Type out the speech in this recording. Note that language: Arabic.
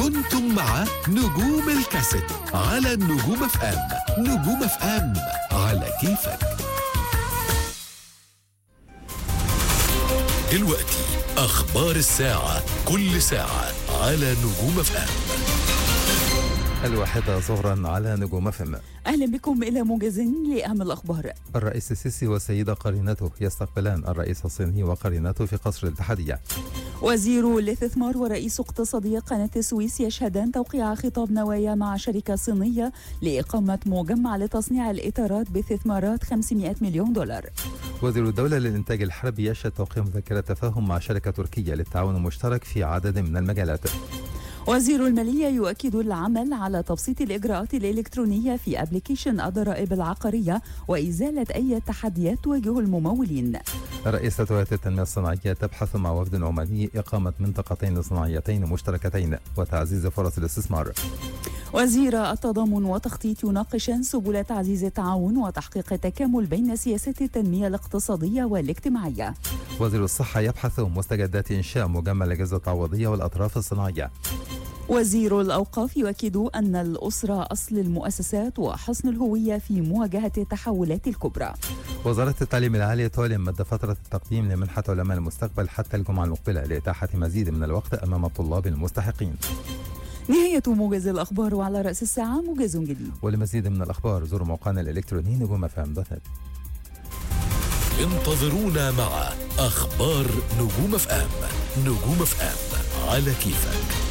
كنتم مع نجوم الكاسيت على النجوم اف ام. نجوم اف ام على كيفك. دلوقتي أخبار الساعة، كل ساعة على نجوم اف ام. 1 ظهرا على نجوم اف ام. أهلا بكم إلى موجز لأهم الأخبار. الرئيس السيسي والسيدة قرينته يستقبلان الرئيس الصيني وقرينته في قصر الاتحادية. وزير الاستثمار ورئيس اقتصادية قناة السويس يشهدان توقيع خطاب نوايا مع شركة صينية لإقامة مجمع لتصنيع الإطارات باستثمارات 500 مليون دولار. وزير الدولة للإنتاج الحربي يشهد توقيع مذكرة تفاهم مع شركة تركية للتعاون المشترك في عدد من المجالات. وزير المالية يؤكد العمل على تبسيط الإجراءات الإلكترونية في أبليكيشن الضرائب العقارية وإزالة أي تحديات تواجه الممولين. رئيسة هيئة التنمية الصناعية تبحث مع وفد عماني إقامة منطقتين صناعيتين مشتركتين وتعزيز فرص الاستثمار. وزير التضامن والتخطيط يناقشان سبل تعزيز التعاون وتحقيق التكامل بين سياسات التنمية الاقتصادية والاجتماعية. وزير الصحة يبحث مستجدات إنشاء مجمع الأجهزة التعويضية والأطراف الصناعية. وزير الأوقاف يؤكد أن الأسرة أصل المؤسسات وحصن الهوية في مواجهة التحولات الكبرى. وزارة التعليم العالي تعلن مد فترة التقديم لمنحة علماء المستقبل حتى الجمعة المقبلة لإتاحة مزيد من الوقت أمام الطلاب المستحقين. نهاية موجز الأخبار، وعلى رأس الساعة موجز جديد. ولمزيد من الأخبار زوروا موقعنا الإلكتروني نجومفم.net. انتظرونا مع أخبار نجوم اف ام. نجوم اف ام على كيفك.